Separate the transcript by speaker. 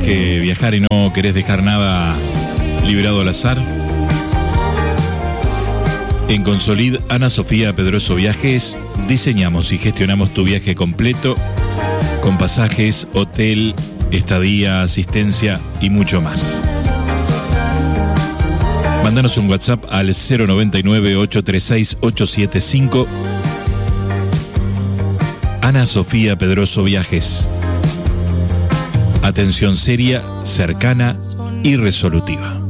Speaker 1: que viajar y no querés dejar nada librado al azar? En Consolid Ana Sofía Pedroso Viajes diseñamos y gestionamos tu viaje completo con pasajes, hotel, estadía, asistencia y mucho más. Mándanos un WhatsApp al 099-836-875. Ana Sofía Pedroso Viajes. Atención seria, cercana y resolutiva.